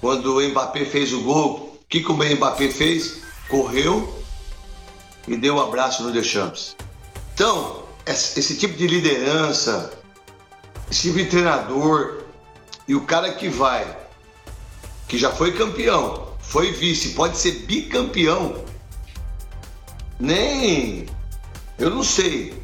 quando o Mbappé fez o gol, o que o Mbappé fez? Correu e deu um abraço no Deschamps. Então, esse tipo de liderança, esse tipo de treinador, e o cara que vai, que já foi campeão, foi vice, pode ser bicampeão, eu não sei.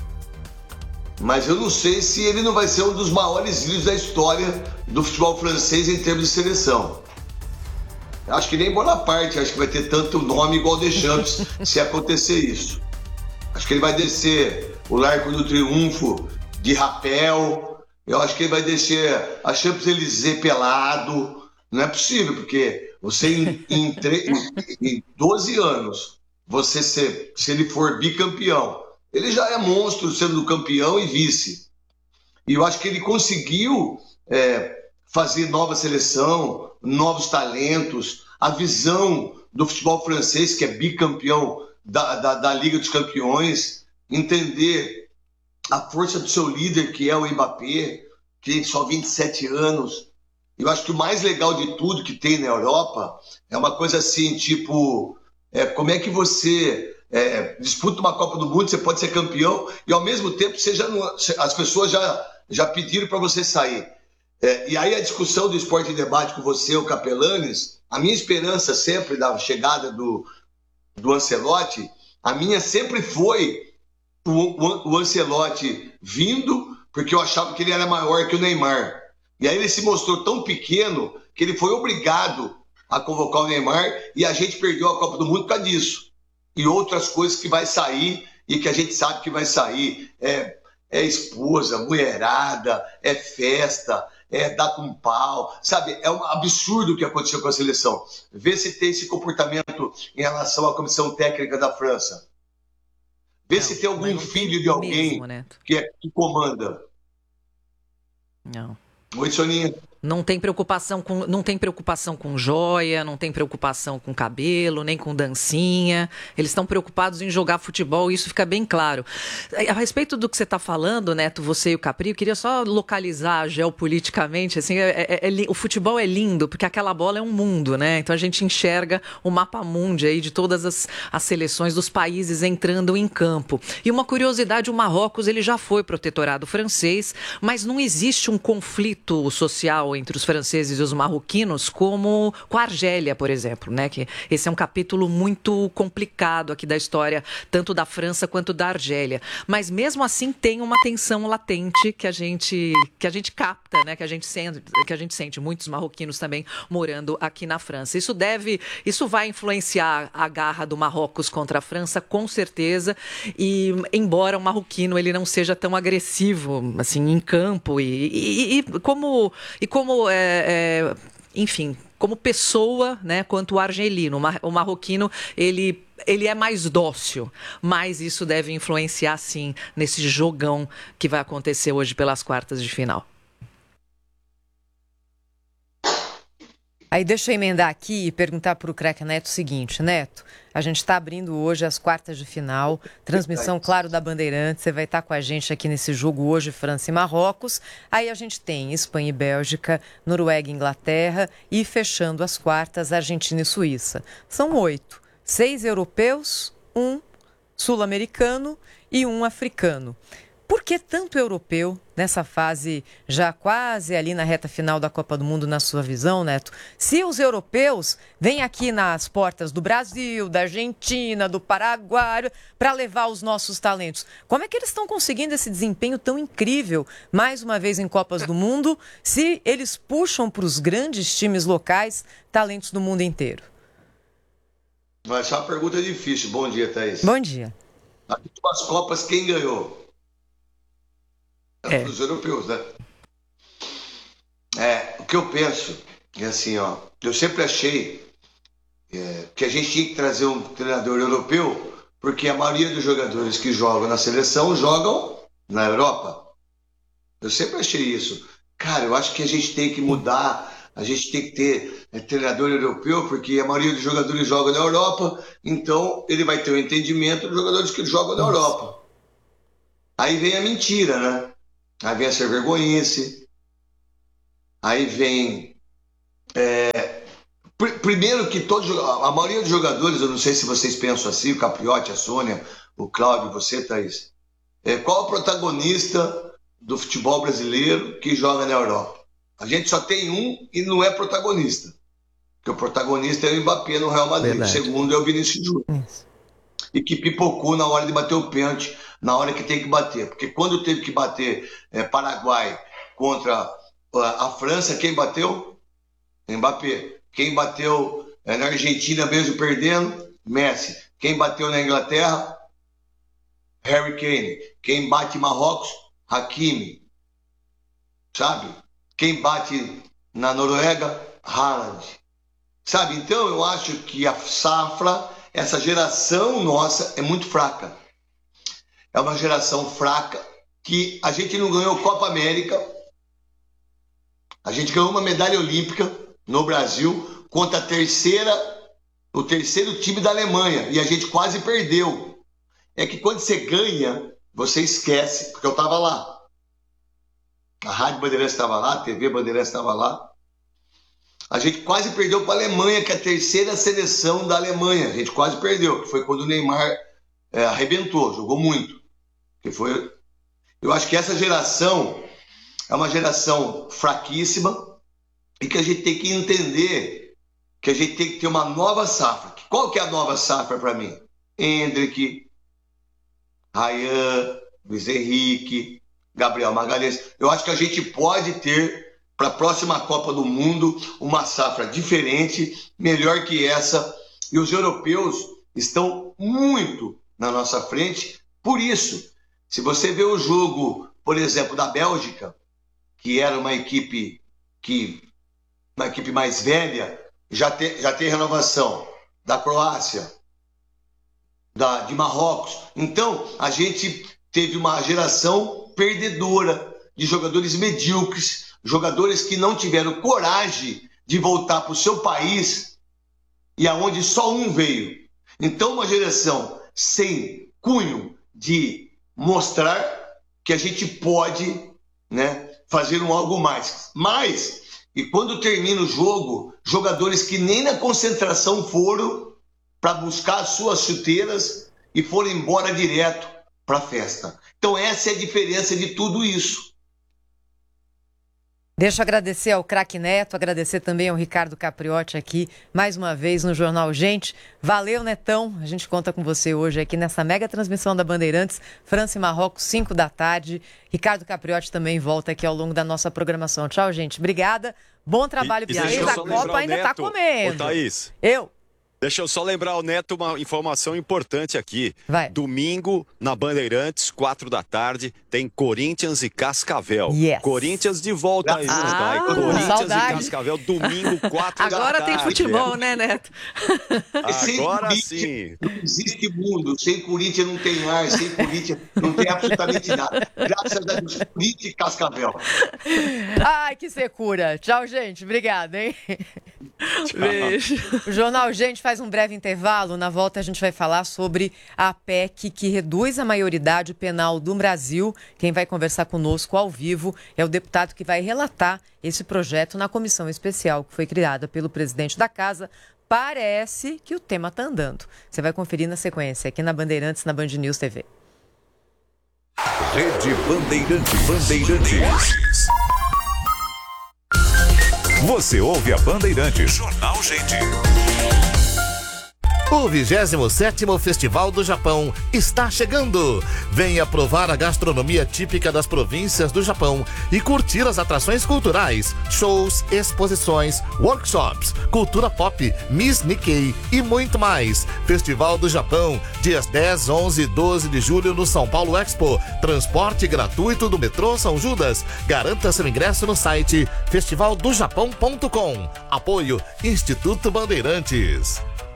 Mas eu não sei se ele não vai ser um dos maiores líderes da história do futebol francês em termos de seleção. Acho que nem Bonaparte, acho que vai ter tanto nome igual Deschamps se acontecer isso. Acho que ele vai descer o Largo do Triunfo de rapel, eu acho que ele vai descer a Champs-Élysées pelado. Não é possível, porque você em 12 anos, se ele for bicampeão, ele já é monstro sendo campeão e vice. E eu acho que ele conseguiu fazer nova seleção, novos talentos, a visão do futebol francês, que é bicampeão da Liga dos Campeões, entender a força do seu líder, que é o Mbappé, que tem só 27 anos. Eu acho que o mais legal de tudo que tem na Europa é uma coisa assim, tipo, como é que você disputa uma Copa do Mundo, você pode ser campeão e ao mesmo tempo as pessoas já pediram para você sair. E aí a discussão do Esporte em Debate com você, o Capelanes, a minha esperança sempre da chegada do Ancelotti, a minha sempre foi o Ancelotti vindo, porque eu achava que ele era maior que o Neymar. E aí ele se mostrou tão pequeno que ele foi obrigado a convocar o Neymar e a gente perdeu a Copa do Mundo por causa disso. E outras coisas que vai sair e que a gente sabe que vai sair. É esposa, mulherada, é festa, dar com pau, sabe? É um absurdo o que aconteceu com a seleção. Vê se tem esse comportamento em relação à comissão técnica da França. Vê se tem algum filho de alguém mesmo, que comanda. Não. Oi, Soninha. Não tem preocupação com joia, não tem preocupação com cabelo, nem com dancinha. Eles estão preocupados em jogar futebol, isso fica bem claro. A respeito do que você está falando, Neto, você e o Capri, eu queria só localizar geopoliticamente. Assim, o futebol é lindo, porque aquela bola é um mundo, né? Então a gente enxerga o mapa mundi aí de todas as seleções dos países entrando em campo. E uma curiosidade, o Marrocos ele já foi protetorado francês, mas não existe um conflito social entre os franceses e os marroquinos, como com a Argélia, por exemplo, né? Que esse é um capítulo muito complicado aqui da história, tanto da França quanto da Argélia. Mas mesmo assim tem uma tensão latente que a gente capta, né? Que a gente sente muitos marroquinos também morando aqui na França. Isso vai influenciar a garra do Marrocos contra a França, com certeza. E embora o marroquino ele não seja tão agressivo assim em campo enfim, como pessoa, né, quanto o argelino. O marroquino, ele é mais dócil, mas isso deve influenciar, sim, nesse jogão que vai acontecer hoje pelas quartas de final. Aí deixa eu emendar aqui e perguntar para o craque Neto o seguinte, Neto, a gente está abrindo hoje as quartas de final, transmissão, claro, da Bandeirantes, você vai estar com a gente aqui nesse jogo hoje, França e Marrocos, aí a gente tem Espanha e Bélgica, Noruega e Inglaterra e fechando as quartas, Argentina e Suíça. São 8, 6 europeus, 1 sul-americano e 1 africano. Por que tanto europeu nessa fase já quase ali na reta final da Copa do Mundo, na sua visão, Neto? Se os europeus vêm aqui nas portas do Brasil, da Argentina, do Paraguai, para levar os nossos talentos, como é que eles estão conseguindo esse desempenho tão incrível, mais uma vez em Copas do Mundo, se eles puxam para os grandes times locais talentos do mundo inteiro? Vai ser uma pergunta difícil. Bom dia, Thaís. Bom dia. As últimas Copas, quem ganhou? Os europeus, né? O que eu penso é assim, eu sempre achei que a gente tinha que trazer um treinador europeu, porque a maioria dos jogadores que jogam na seleção jogam na Europa. Eu sempre achei isso. Cara, eu acho que a gente tem que mudar, a gente tem que ter treinador europeu, porque a maioria dos jogadores jogam na Europa, então ele vai ter o entendimento dos jogadores que jogam na Europa. Aí vem a mentira, né? Aí vem a ser vergonhice, aí vem primeiro que a maioria dos jogadores, eu não sei se vocês pensam assim, o Capriotti, a Sônia, o Cláudio, você, Thaís, qual é o protagonista do futebol brasileiro que joga na Europa? A gente só tem um e não é protagonista. Porque o protagonista é o Mbappé no Real Madrid. Verdade. O segundo é o Vinícius Júnior. E que pipocou na hora de bater o pênalti, na hora que tem que bater. Porque quando teve que bater Paraguai contra a França, quem bateu? Mbappé. Quem bateu na Argentina mesmo perdendo? Messi. Quem bateu na Inglaterra? Harry Kane. Quem bate em Marrocos? Hakimi. Sabe? Quem bate na Noruega? Haaland. Sabe? Então eu acho que a safra, essa geração nossa é muito fraca. É uma geração fraca que a gente não ganhou Copa América. A gente ganhou uma medalha olímpica no Brasil contra o terceiro time da Alemanha. E a gente quase perdeu. É que quando você ganha, você esquece, porque eu estava lá. A Rádio Bandeirantes estava lá, a TV Bandeirantes estava lá. A gente quase perdeu para a Alemanha, que é a terceira seleção da Alemanha. A gente quase perdeu, que foi quando o Neymar arrebentou, jogou muito. Eu acho que essa geração é uma geração fraquíssima e que a gente tem que entender que a gente tem que ter uma nova safra. Qual que é a nova safra para mim? Endrick, Ryan, Luiz Henrique, Gabriel Magalhães. Eu acho que a gente pode ter, para a próxima Copa do Mundo, uma safra diferente, melhor que essa. E os europeus estão muito na nossa frente. Por isso, se você vê o jogo, por exemplo, da Bélgica, que era uma equipe mais velha, já tem renovação da Croácia, de Marrocos. Então, a gente teve uma geração perdedora de jogadores medíocres, jogadores que não tiveram coragem de voltar para o seu país e aonde só um veio. Então, uma geração sem cunho de mostrar que a gente pode, né, fazer algo mais. E quando termina o jogo, jogadores que nem na concentração foram para buscar as suas chuteiras e foram embora direto para a festa. Então essa é a diferença de tudo isso. Deixa eu agradecer ao craque Neto, agradecer também ao Ricardo Capriotti aqui, mais uma vez no Jornal Gente. Valeu, Netão. A gente conta com você hoje aqui nessa mega transmissão da Bandeirantes, França e Marrocos, 5 da tarde. Ricardo Capriotti também volta aqui ao longo da nossa programação. Tchau, gente. Obrigada. Bom trabalho, Biaís. A Copa ainda está comendo. Ô, Thaís. Deixa eu só lembrar ao Neto uma informação importante aqui. Vai. Domingo, na Bandeirantes, 4 da tarde, tem Corinthians e Cascavel. Yes. Corinthians de volta aí, tá? Corinthians saudade. e Cascavel, domingo, 4 da tarde. Agora tem futebol, né, Neto? Agora sim. Não existe mundo. Sem Corinthians não tem ar, sem Corinthians não tem absolutamente nada. Graças a Deus, Corinthians e Cascavel. Ai, que secura. Tchau, gente. Obrigada, hein? Beijo. O Jornal Gente faz um breve intervalo. Na volta a gente vai falar sobre a PEC que reduz a maioridade penal do Brasil. Quem vai conversar conosco ao vivo é o deputado que vai relatar esse projeto na comissão especial que foi criada pelo presidente da Casa. Parece que o tema está andando. Você vai conferir na sequência aqui na Bandeirantes, na Band News TV. Rede Bandeirantes. Você ouve a Bandeirantes. Jornal Gente. O 27º Festival do Japão está chegando. Venha provar a gastronomia típica das províncias do Japão e curtir as atrações culturais, shows, exposições, workshops, cultura pop, Miss Nikkei e muito mais. Festival do Japão, dias 10, 11 e 12 de julho no São Paulo Expo. Transporte gratuito do metrô São Judas. Garanta seu ingresso no site festivaldojapão.com. Apoio Instituto Bandeirantes.